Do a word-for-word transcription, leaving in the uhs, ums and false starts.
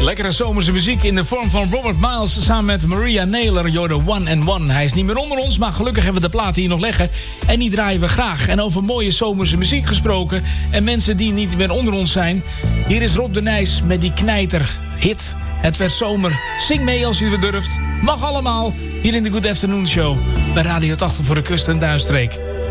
Lekkere zomerse muziek in de vorm van Robert Miles samen met Maria Naylor. You're the one and one. Hij is niet meer onder ons, maar gelukkig hebben we de platen hier nog liggen. En die draaien we graag. En over mooie zomerse muziek gesproken en mensen die niet meer onder ons zijn. Hier is Rob de Nijs met die knijter hit. Het werd zomer. Zing mee als je het durft. Mag allemaal. Hier in de Good Afternoon Show. Bij Radio tachtig voor de kust en duinstreek.